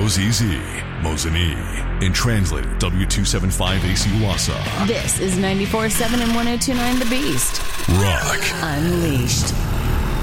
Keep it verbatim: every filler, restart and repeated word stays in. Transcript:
Mozizi, Mozini, and translated W two seventy-five A C Wassa. This is ninety-four point seven and one oh two point nine The Beast. Rock Unleashed.